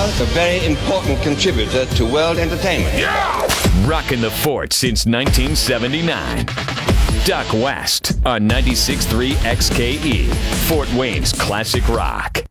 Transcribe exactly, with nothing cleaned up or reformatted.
a very important contributor to world entertainment. Yeah! Rocking the fort since nineteen seventy-nine. Duck West on ninety-six point three X K E, Fort Wayne's classic rock.